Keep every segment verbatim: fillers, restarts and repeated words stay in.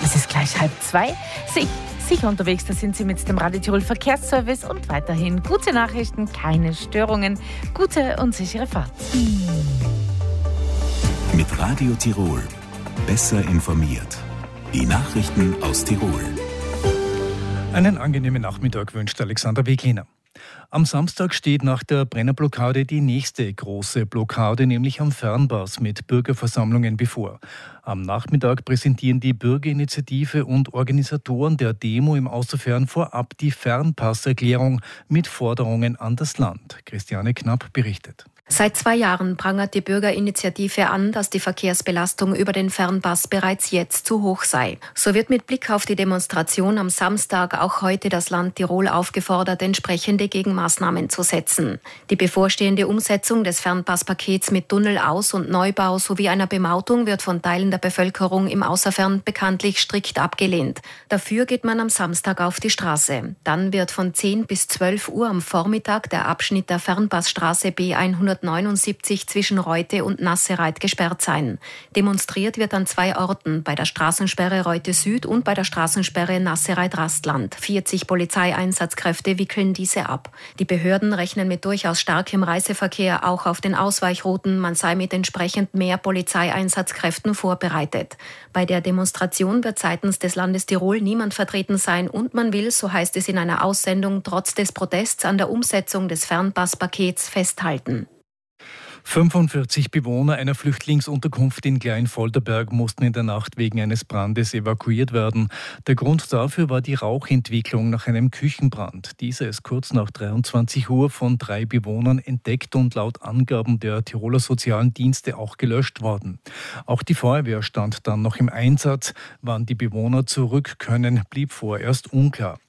Es ist gleich halb zwei. Sie, sicher unterwegs, da sind Sie mit dem Radio Tirol Verkehrsservice und weiterhin gute Nachrichten, keine Störungen, gute und sichere Fahrt. Mit Radio Tirol. Besser informiert. Die Nachrichten aus Tirol. Einen angenehmen Nachmittag wünscht Alexander Wegliner. Am Samstag steht nach der Brennerblockade die nächste große Blockade, nämlich am Fernpass mit Bürgerversammlungen bevor. Am Nachmittag präsentieren die Bürgerinitiative und Organisatoren der Demo im Außerfern vorab die Fernpasserklärung mit Forderungen an das Land. Christiane Knapp berichtet. Seit zwei Jahren prangert die Bürgerinitiative an, dass die Verkehrsbelastung über den Fernpass bereits jetzt zu hoch sei. So wird mit Blick auf die Demonstration am Samstag auch heute das Land Tirol aufgefordert, entsprechende Gegenmaßnahmen zu setzen. Die bevorstehende Umsetzung des Fernpasspakets mit Tunnelaus- und Neubau sowie einer Bemautung wird von Teilen der Bevölkerung im Außerfern bekanntlich strikt abgelehnt. Dafür geht man am Samstag auf die Straße. Dann wird von zehn bis zwölf Uhr am Vormittag der Abschnitt der Fernpassstraße B hundertneunundsiebzig zwischen Reute und Nassereit gesperrt sein. Demonstriert wird an zwei Orten, bei der Straßensperre Reute Süd und bei der Straßensperre Nassereit-Rastland. vierzig Polizeieinsatzkräfte wickeln diese ab. Die Behörden rechnen mit durchaus starkem Reiseverkehr auch auf den Ausweichrouten. Man sei mit entsprechend mehr Polizeieinsatzkräften vorbereitet. Bei der Demonstration wird seitens des Landes Tirol niemand vertreten sein und man will, so heißt es in einer Aussendung, trotz des Protests an der Umsetzung des Fernpasspakets festhalten. fünfundvierzig Bewohner einer Flüchtlingsunterkunft in Kleinvolderberg mussten in der Nacht wegen eines Brandes evakuiert werden. Der Grund dafür war die Rauchentwicklung nach einem Küchenbrand. Dieser ist kurz nach dreiundzwanzig Uhr von drei Bewohnern entdeckt und laut Angaben der Tiroler Sozialen Dienste auch gelöscht worden. Auch die Feuerwehr stand dann noch im Einsatz. Wann die Bewohner zurück können, blieb vorerst unklar.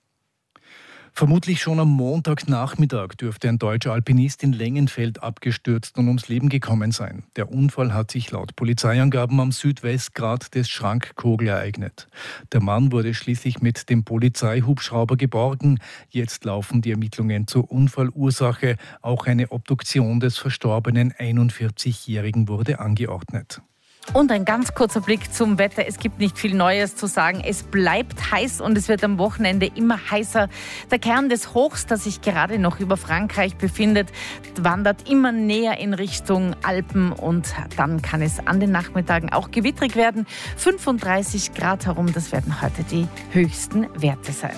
Vermutlich schon am Montagnachmittag dürfte ein deutscher Alpinist in Lengenfeld abgestürzt und ums Leben gekommen sein. Der Unfall hat sich laut Polizeiangaben am Südwestgrat des Schrankkogel ereignet. Der Mann wurde schließlich mit dem Polizeihubschrauber geborgen. Jetzt laufen die Ermittlungen zur Unfallursache. Auch eine Obduktion des verstorbenen einundvierzigjährigen wurde angeordnet. Und ein ganz kurzer Blick zum Wetter. Es gibt nicht viel Neues zu sagen. Es bleibt heiß und es wird am Wochenende immer heißer. Der Kern des Hochs, das sich gerade noch über Frankreich befindet, wandert immer näher in Richtung Alpen und dann kann es an den Nachmittagen auch gewittrig werden. fünfunddreißig Grad herum, das werden heute die höchsten Werte sein.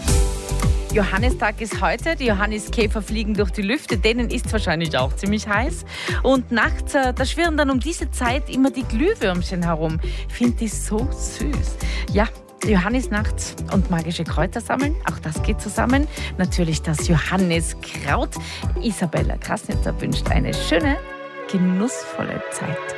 Johannistag ist heute, die Johanniskäfer fliegen durch die Lüfte, denen ist es wahrscheinlich auch ziemlich heiß. Und nachts, äh, da schwirren dann um diese Zeit immer die Glühwürmchen herum. Ich finde die so süß. Ja, Johannisnacht und magische Kräuter sammeln, auch das geht zusammen. Natürlich das Johanniskraut. Isabella Krasnitzer wünscht eine schöne, genussvolle Zeit.